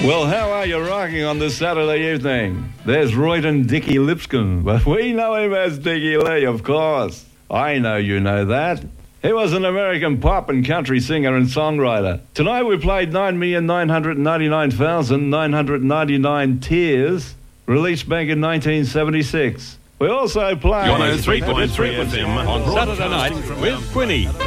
Well, how are you rocking on this Saturday evening? There's Royden Dickie Lipscomb, but we know him as Dickie Lee, of course. I know you know that. He was an American pop and country singer and songwriter. Tonight we played 9,999,999 Tears, released back in 1976. We also played... You're on 3.3 FM on Saturday night with Quinny.